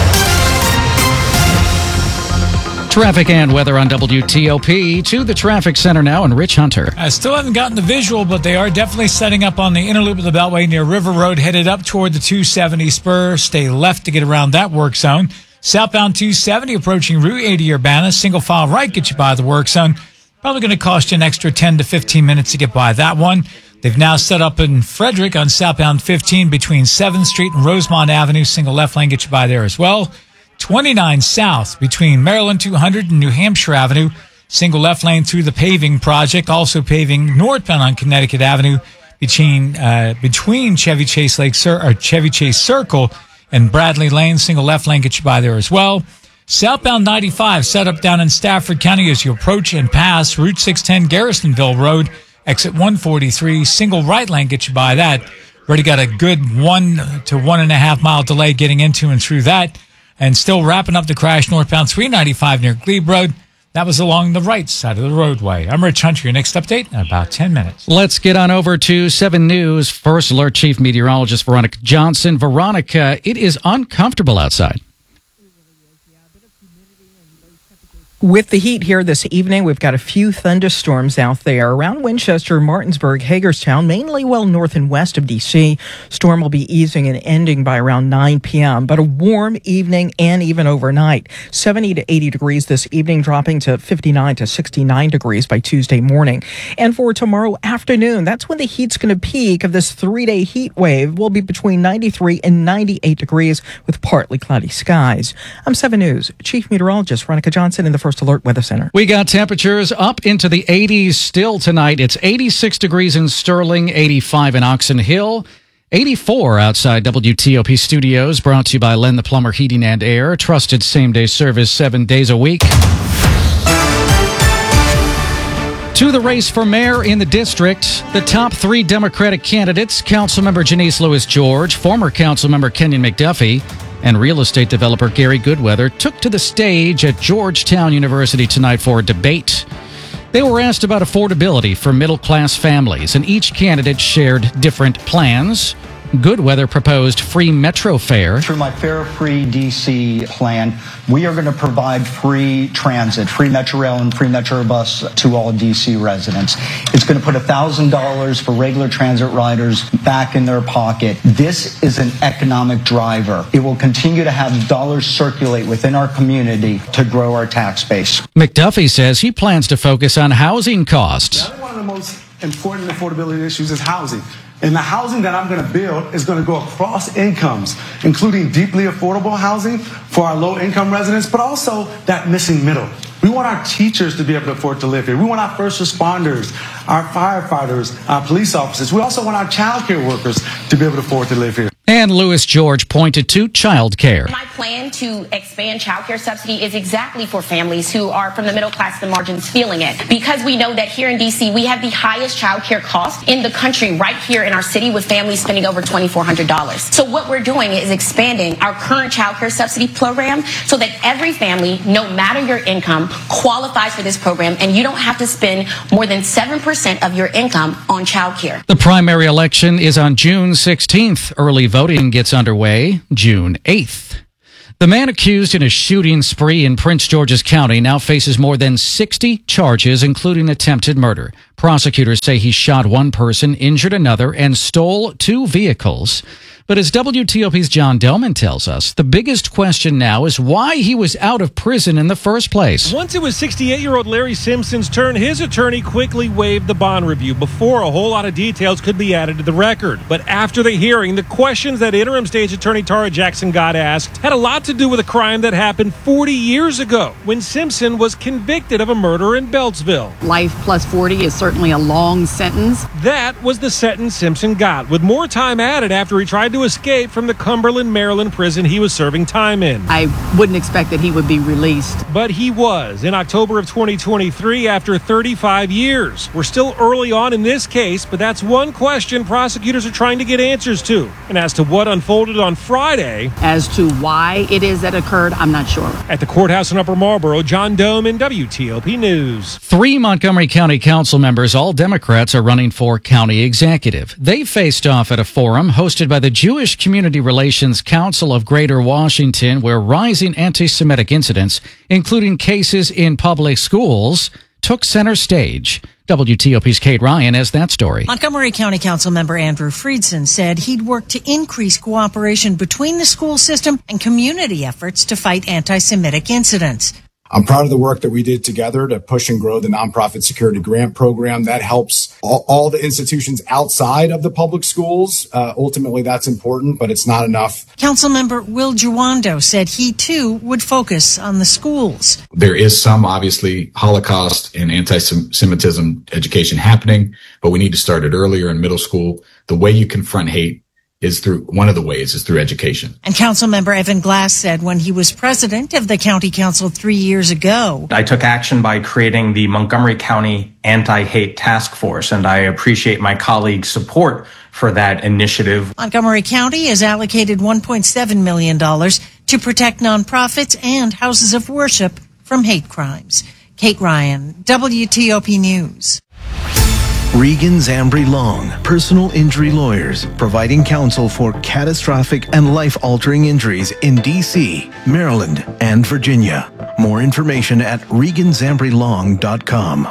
Traffic and weather on WTOP. To the traffic center now, and Rich Hunter. I still haven't gotten the visual, but they are definitely setting up on the inner loop of the Beltway near River Road, headed up toward the 270 spur. Stay left to get around that work zone. Southbound 270 approaching Route 80 Urbana. Single file right gets you by the work zone. Probably going to cost you an extra 10 to 15 minutes to get by that one. They've now set up in Frederick on southbound 15 between 7th Street and Rosemont Avenue. Single left lane gets you by there as well. 29 south between Maryland 200 and New Hampshire Avenue. Single left lane through the paving project. Also paving northbound on Connecticut Avenue between Chevy Chase Chevy Chase Circle and Bradley Lane. Single left lane gets you by there as well. Southbound 95 set up down in Stafford County as you approach and pass Route 610 Garrisonville Road. Exit 143. Single right lane gets you by that. Already got a good 1 to 1.5 mile delay getting into and through that. And still wrapping up the crash northbound 395 near Glebe Road. That was along the right side of the roadway. I'm Rich Hunter. Your next update in about 10 minutes. Let's get on over to 7 News. First Alert Chief Meteorologist Veronica Johnson. Veronica, it is uncomfortable outside. With the heat here this evening, we've got a few thunderstorms out there around Winchester, Martinsburg, Hagerstown, mainly well north and west of D.C. Storm will be easing and ending by around 9 p.m., but a warm evening and even overnight. 70 to 80 degrees this evening, dropping to 59 to 69 degrees by Tuesday morning. And for tomorrow afternoon, that's when the heat's going to peak of this 3-day heat wave. Will be between 93 and 98 degrees with partly cloudy skies. I'm 7 News Chief Meteorologist Veronica Johnson in the First Alert Weather Center. We got temperatures up into the 80s still tonight. It's 86 degrees in Sterling, 85 in Oxon Hill, 84 outside WTOP studios, brought to you by Len the Plumber Heating and Air. Trusted same-day service 7 days a week. To the race for mayor in the district, the top 3 Democratic candidates, Councilmember Janice Lewis George, former Councilmember Kenyon McDuffie, and real estate developer Gary Goodweather took to the stage at Georgetown University tonight for a debate. They were asked about affordability for middle-class families, and each candidate shared different plans. Goodweather proposed free Metro fare. Through my Fare Free DC plan, we are going to provide free transit, free Metro Rail and free Metro Bus to all DC residents. It's going to put $1,000 for regular transit riders back in their pocket. This is an economic driver. It will continue to have dollars circulate within our community to grow our tax base. McDuffie says he plans to focus on housing costs. One of the most important affordability issues is housing. And the housing that I'm going to build is going to go across incomes, including deeply affordable housing for our low-income residents, but also that missing middle. We want our teachers to be able to afford to live here. We want our first responders, our firefighters, our police officers. We also want our child care workers to be able to afford to live here. And Louis George pointed to childcare. My plan to expand childcare subsidy is exactly for families who are from the middle class, the margins, feeling it. Because we know that here in D.C., we have the highest childcare cost in the country right here in our city, with families spending over $2,400. So what we're doing is expanding our current childcare subsidy program so that every family, no matter your income, qualifies for this program, and you don't have to spend more than 7% of your income on childcare. The primary election is on June 16th. Early voting gets underway June 8th. The man accused in a shooting spree in Prince George's County now faces more than 60 charges, including attempted murder. Prosecutors say he shot one person, injured another, and stole 2 vehicles. But as WTOP's John Delman tells us, the biggest question now is why he was out of prison in the first place. Once it was 68-year-old Larry Simpson's turn, his attorney quickly waived the bond review before a whole lot of details could be added to the record. But after the hearing, the questions that interim state attorney Tara Jackson got asked had a lot to do with a crime that happened 40 years ago when Simpson was convicted of a murder in Beltsville. Life plus 40 is certainly a long sentence. That was the sentence Simpson got, with more time added after he tried to escape from the Cumberland, Maryland prison he was serving time in. I wouldn't expect that he would be released. But he was in October of 2023 after 35 years. We're still early on in this case, but that's one question prosecutors are trying to get answers to. And as to what unfolded on Friday, as to why it is that occurred, I'm not sure. At the courthouse in Upper Marlboro, John Doman, WTOP News. 3 Montgomery County Council members, all Democrats, are running for county executive. They faced off at a forum hosted by the Jewish Community Relations Council of Greater Washington, where rising anti-Semitic incidents, including cases in public schools, took center stage. WTOP's Kate Ryan has that story. Montgomery County Council member Andrew Friedson said he'd work to increase cooperation between the school system and community efforts to fight anti-Semitic incidents. I'm proud of the work that we did together to push and grow the nonprofit security grant program. That helps all the institutions outside of the public schools. Ultimately, that's important, but it's not enough. Councilmember Will Giwando said he, too, would focus on the schools. There is some, obviously, Holocaust and anti-Semitism education happening, but we need to start it earlier in middle school. The way you confront hate is through education. And Councilmember Evan Glass said when he was president of the county council 3 years ago, I took action by creating the Montgomery County Anti-Hate Task Force, and I appreciate my colleagues' support for that initiative. Montgomery County has allocated $1.7 million to protect nonprofits and houses of worship from hate crimes. Kate Ryan, WTOP News. Regan Zambri Long, personal injury lawyers, providing counsel for catastrophic and life-altering injuries in D.C., Maryland, and Virginia. More information at reganzambrilong.com.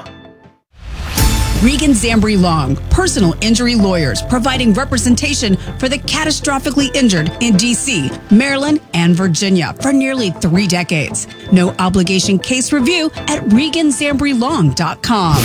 Regan Zambri Long, personal injury lawyers, providing representation for the catastrophically injured in D.C., Maryland, and Virginia for nearly 3 decades. No obligation case review at reganzambrilong.com.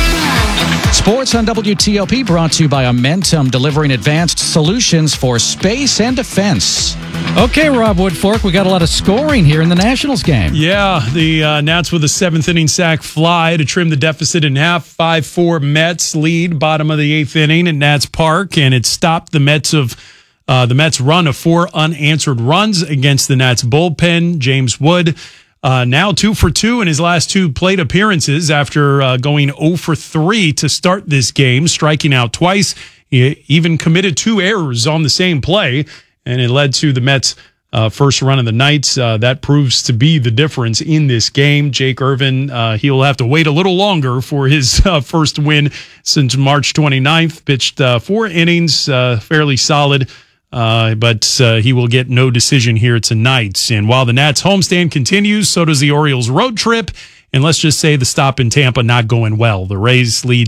Sports on WTOP brought to you by Amentum, delivering advanced solutions for space and defense. Okay, Rob Woodfork, we got a lot of scoring here in the Nationals game. Yeah, the Nats with a 7th-inning sac fly to trim the deficit in half. 5-4 Mets lead, bottom of the 8th inning at Nats Park, and it stopped the Mets' run of 4 unanswered runs against the Nats bullpen. James Wood now 2 for 2 in his last 2 plate appearances after going 0 for 3 to start this game, striking out twice. He even committed 2 errors on the same play, and it led to the Mets' first run of the night. That proves to be the difference in this game. Jake Irvin, he'll have to wait a little longer for his first win since March 29th. Pitched 4 innings, fairly solid. But he will get no decision here tonight. And while the Nats homestand continues, so does the Orioles road trip. And let's just say the stop in Tampa not going well. The Rays lead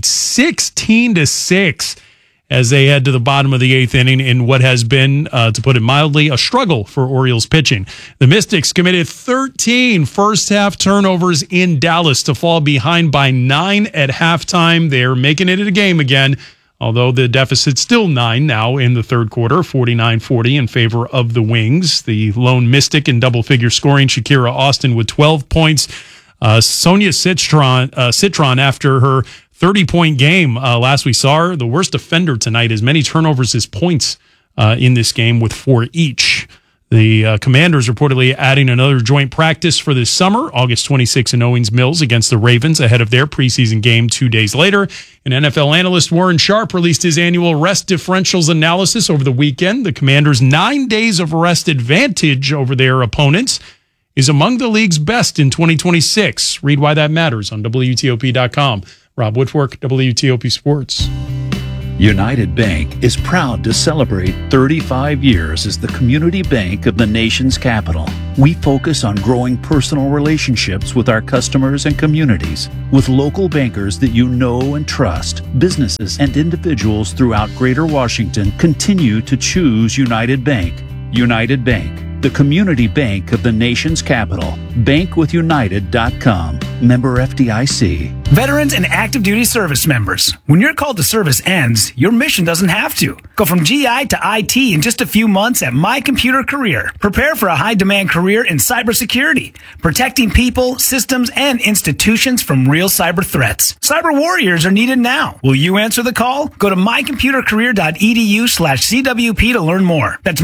16-6 as they head to the bottom of the 8th inning in what has been, to put it mildly, a struggle for Orioles pitching. The Mystics committed 13 first-half turnovers in Dallas to fall behind by 9 at halftime. They're making it a game again, although the deficit's still 9 now in the third quarter, 49-40 in favor of the Wings. The lone Mystic in double-figure scoring, Shakira Austin with 12 points. Sonia Citron, after her 30-point game last we saw her, the worst offender tonight, as many turnovers as points in this game with 4 each. The Commanders reportedly adding another joint practice for this summer, August 26 in Owings Mills against the Ravens ahead of their preseason game 2 days later. And NFL analyst Warren Sharp released his annual rest differentials analysis over the weekend. The Commanders' 9 days of rest advantage over their opponents is among the league's best in 2026. Read why that matters on WTOP.com. Rob Whitworth, WTOP Sports. United Bank is proud to celebrate 35 years as the community bank of the nation's capital. We focus on growing personal relationships with our customers and communities. With local bankers that you know and trust, businesses and individuals throughout Greater Washington continue to choose United Bank. United Bank, the community bank of the nation's capital. Bankwithunited.com. Member FDIC. Veterans and active duty service members, when your call to service ends, your mission doesn't have to. Go from GI to IT in just a few months at My Computer Career. Prepare for a high-demand career in cybersecurity, protecting people, systems, and institutions from real cyber threats. Cyber warriors are needed now. Will you answer the call? Go to mycomputercareer.edu/CWP to learn more. That's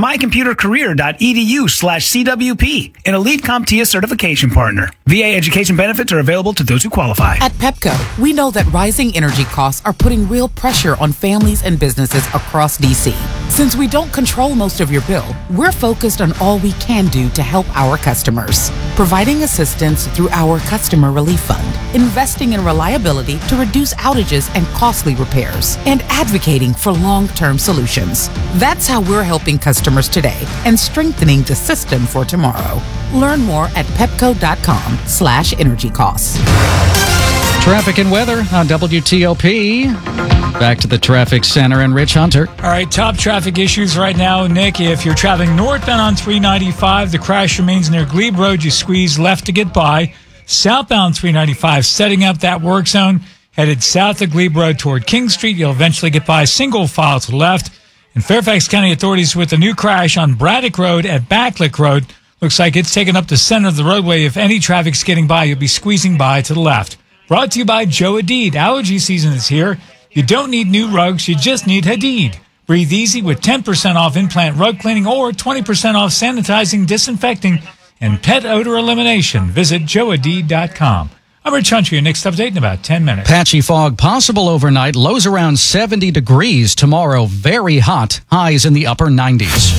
mycomputercareer.edu/CWP, an elite CompTIA certification partner. VA education benefits are available to those who qualify. At Pepco, we know that rising energy costs are putting real pressure on families and businesses across D.C. Since we don't control most of your bill, we're focused on all we can do to help our customers. Providing assistance through our Customer Relief Fund, investing in reliability to reduce outages and costly repairs, and advocating for long-term solutions. That's how we're helping customers today and strengthening the system for tomorrow. Learn more at pepco.com/energy costs. Traffic and weather on WTOP. Back to the traffic center and Rich Hunter. All right, top traffic issues right now, Nick. If you're traveling northbound on 395, the crash remains near Glebe Road. You squeeze left to get by. Southbound 395, setting up that work zone, headed south of Glebe Road toward King Street. You'll eventually get by single file to the left. And Fairfax County authorities with a new crash on Braddock Road at Backlick Road. Looks like it's taken up the center of the roadway. If any traffic's getting by, you'll be squeezing by to the left. Brought to you by Joe Hadid. Allergy season is here. You don't need new rugs, you just need Hadid. Breathe easy with 10% off implant rug cleaning or 20% off sanitizing, disinfecting, and pet odor elimination. Visit joehadid.com. I'm Rich Hunter, your next update in about 10 minutes. Patchy fog possible overnight. Lows around 70 degrees tomorrow. Very hot. Highs in the upper 90s.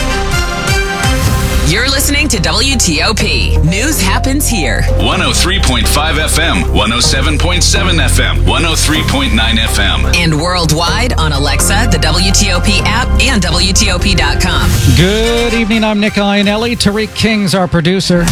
You're listening to WTOP. News happens here. 103.5 FM, 107.7 FM, 103.9 FM. And worldwide on Alexa, the WTOP app, and WTOP.com. Good evening. I'm Nick Iannelli. Tariq King's our producer.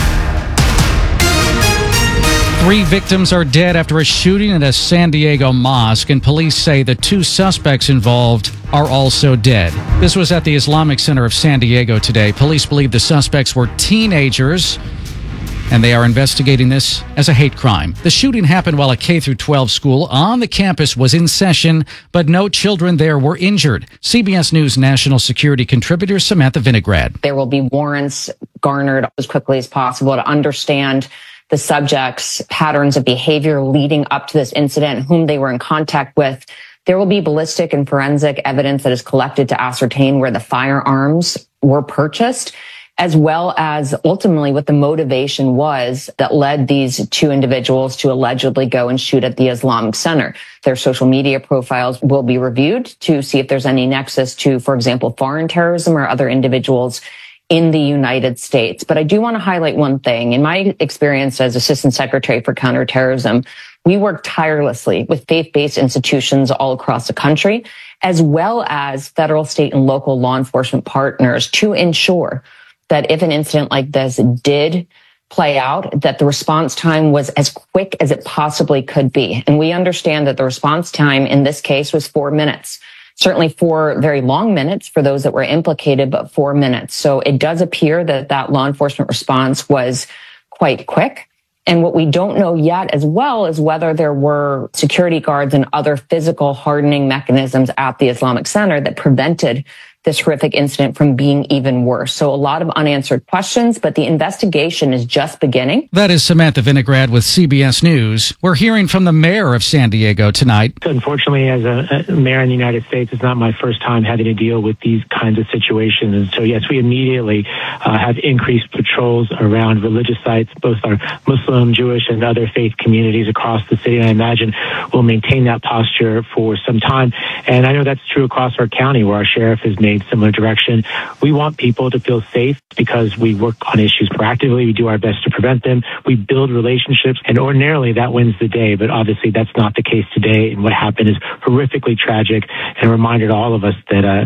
3 victims are dead after a shooting at a San Diego mosque, and police say the 2 suspects involved are also dead. This was at the Islamic Center of San Diego today. Police believe the suspects were teenagers, and they are investigating this as a hate crime. The shooting happened while a K-12 school on the campus was in session, but no children there were injured. CBS News national security contributor Samantha Vinograd. There will be warrants garnered as quickly as possible to understand the subject's patterns of behavior leading up to this incident, whom they were in contact with. There will be ballistic and forensic evidence that is collected to ascertain where the firearms were purchased, as well as ultimately what the motivation was that led these 2 individuals to allegedly go and shoot at the Islamic Center. Their social media profiles will be reviewed to see if there's any nexus to, for example, foreign terrorism or other individuals in the United States. But I do want to highlight one thing. In my experience as Assistant Secretary for Counterterrorism, we work tirelessly with faith-based institutions all across the country, as well as federal, state, and local law enforcement partners to ensure that if an incident like this did play out, that the response time was as quick as it possibly could be. And we understand that the response time in this case was 4 minutes. Certainly 4 very long minutes for those that were implicated, but 4 minutes. So it does appear that that law enforcement response was quite quick. And what we don't know yet as well is whether there were security guards and other physical hardening mechanisms at the Islamic Center that prevented this horrific incident from being even worse. So a lot of unanswered questions, but the investigation is just beginning. That is Samantha Vinograd with CBS News. We're hearing from the mayor of San Diego tonight. Unfortunately, as a mayor in the United States, it's not my first time having to deal with these kinds of situations. And so, yes, we immediately have increased patrols around religious sites, both our Muslim, Jewish, and other faith communities across the city. And I imagine we'll maintain that posture for some time. And I know that's true across our county, where our sheriff has made similar direction. We want people to feel safe because we work on issues proactively. We do our best to prevent them. We build relationships, and ordinarily that wins the day. But obviously that's not the case today. And what happened is horrifically tragic, and a reminder to all of us that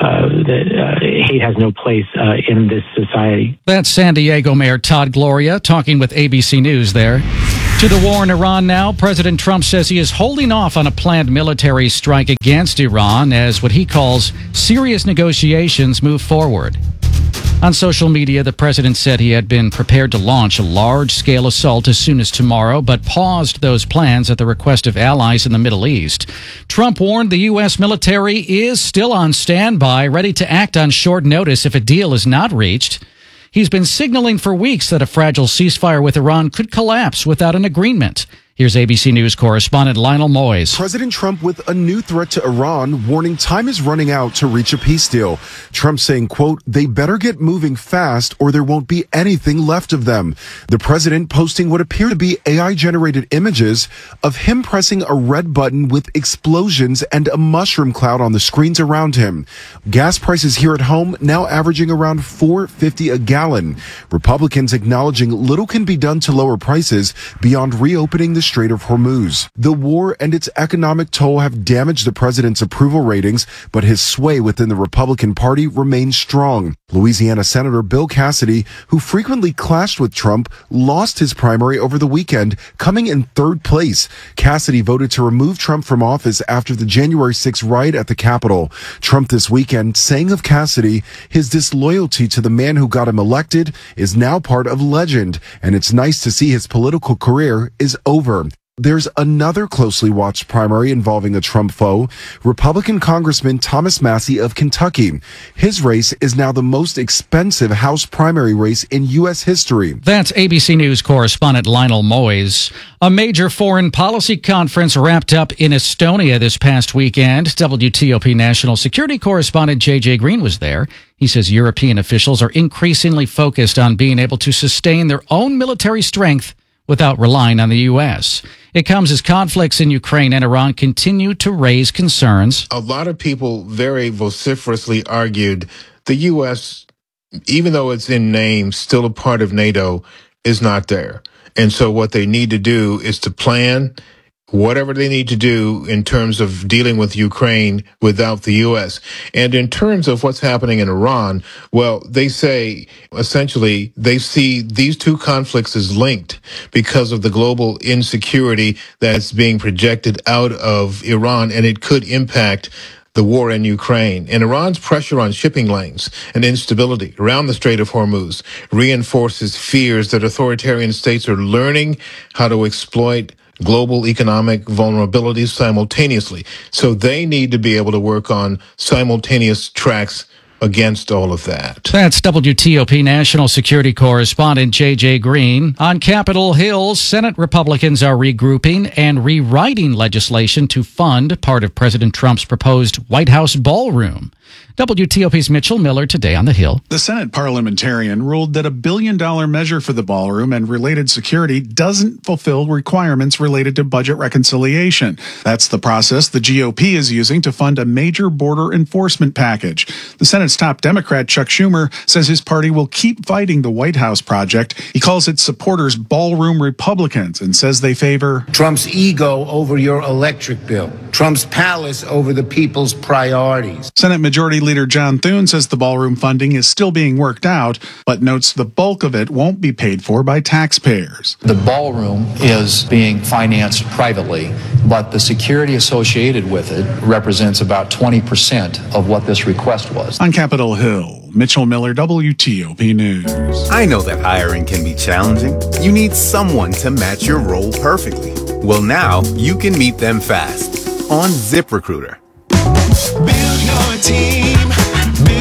hate has no place in this society. That's San Diego Mayor Todd Gloria talking with ABC News there. To the war in Iran now, President Trump says he is holding off on a planned military strike against Iran as what he calls serious negotiations move forward. On social media, the president said he had been prepared to launch a large-scale assault as soon as tomorrow, but paused those plans at the request of allies in the Middle East. Trump warned the U.S. military is still on standby, ready to act on short notice if a deal is not reached. He's been signaling for weeks that a fragile ceasefire with Iran could collapse without an agreement. Here's ABC News correspondent Lionel Moyes. President Trump with a new threat to Iran, warning time is running out to reach a peace deal. Trump saying, quote, they better get moving fast or there won't be anything left of them. The president posting what appear to be AI-generated images of him pressing a red button with explosions and a mushroom cloud on the screens around him. Gas prices here at home now averaging around $4.50 a gallon. Republicans acknowledging little can be done to lower prices beyond reopening the Strait of Hormuz. The war and its economic toll have damaged the president's approval ratings, but his sway within the Republican Party remains strong. Louisiana Senator Bill Cassidy, who frequently clashed with Trump, lost his primary over the weekend, coming in third place. Cassidy voted to remove Trump from office after the January 6th riot at the Capitol. Trump this weekend saying of Cassidy, his disloyalty to the man who got him elected is now part of legend, and it's nice to see his political career is over. There's another closely watched primary involving a Trump foe, Republican Congressman Thomas Massie of Kentucky. His race is now the most expensive House primary race in U.S. history. That's ABC News correspondent Lionel Moyes. A major foreign policy conference wrapped up in Estonia this past weekend. WTOP national security correspondent J.J. Green was there. He says European officials are increasingly focused on being able to sustain their own military strength without relying on the U.S. It comes as conflicts in Ukraine and Iran continue to raise concerns. A lot of people very vociferously argued the U.S., even though it's in name, still a part of NATO, is not there. And so what they need to do is to plan whatever they need to do in terms of dealing with Ukraine without the U.S. And in terms of what's happening in Iran, well, they say essentially they see these two conflicts as linked because of the global insecurity that's being projected out of Iran, and it could impact the war in Ukraine. And Iran's pressure on shipping lanes and instability around the Strait of Hormuz reinforces fears that authoritarian states are learning how to exploit global economic vulnerabilities simultaneously. So they need to be able to work on simultaneous tracks against all of that. That's WTOP national security correspondent J.J. Green. On Capitol Hill, Senate Republicans are regrouping and rewriting legislation to fund part of President Trump's proposed White House ballroom. WTOP's Mitchell Miller today on the Hill. The Senate parliamentarian ruled that $1 billion measure for the ballroom and related security doesn't fulfill requirements related to budget reconciliation. That's the process the GOP is using to fund a major border enforcement package. The Senate's top Democrat, Chuck Schumer, says his party will keep fighting the White House project. He calls its supporters ballroom Republicans and says they favor Trump's ego over your electric bill, Trump's palace over the people's priorities. Senate Majority Leader John Thune says the ballroom funding is still being worked out, but notes the bulk of it won't be paid for by taxpayers. The ballroom is being financed privately, but the security associated with it represents about 20% of what this request was. On Capitol Hill, Mitchell Miller, WTOP News. I know that hiring can be challenging. You need someone to match your role perfectly. Well, now you can meet them fast on ZipRecruiter. Build your team.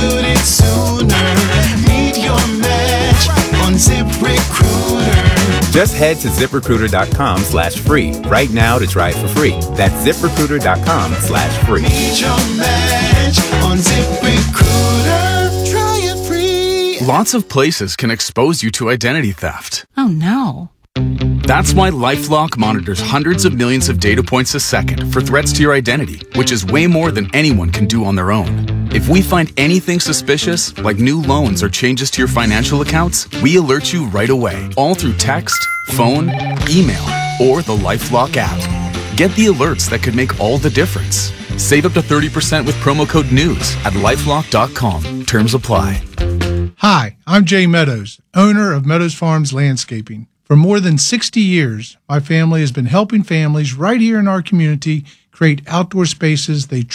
sooner. Meet your match on ZipRecruiter. Just head to ZipRecruiter.com/free right now to try it for free. That's ZipRecruiter.com/free. Meet your match on ZipRecruiter. Try it free. Lots of places can expose you to identity theft. Oh no. That's why LifeLock monitors hundreds of millions of data points a second for threats to your identity, which is way more than anyone can do on their own. If we find anything suspicious, like new loans or changes to your financial accounts, we alert you right away, all through text, phone, email, or the LifeLock app. Get the alerts that could make all the difference. Save up to 30% with promo code NEWS at LifeLock.com. Terms apply. Hi, I'm Jay Meadows, owner of Meadows Farms Landscaping. For more than 60 years, my family has been helping families right here in our community create outdoor spaces they